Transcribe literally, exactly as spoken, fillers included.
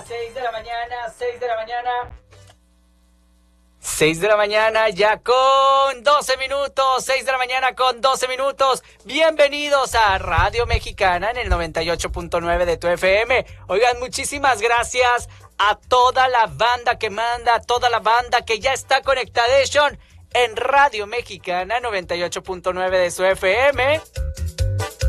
seis de la mañana, seis de la mañana. seis de la mañana ya con doce minutos, seis de la mañana con doce minutos. Bienvenidos a Radio Mexicana en el noventa y ocho punto nueve de tu F M. Oigan, muchísimas gracias a toda la banda que manda, a toda la banda que ya está conectada en Radio Mexicana noventa y ocho punto nueve de su F M.